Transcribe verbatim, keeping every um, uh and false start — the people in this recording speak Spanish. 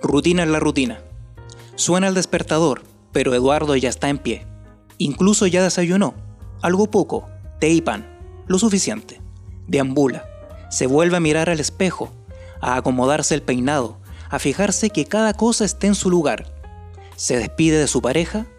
Rutina en la rutina. Suena el despertador, pero Eduardo ya está en pie. Incluso ya desayunó. Algo poco, té y pan. Lo suficiente. Deambula. Se vuelve a mirar al espejo, a acomodarse el peinado, a fijarse que cada cosa esté en su lugar. Se despide de su pareja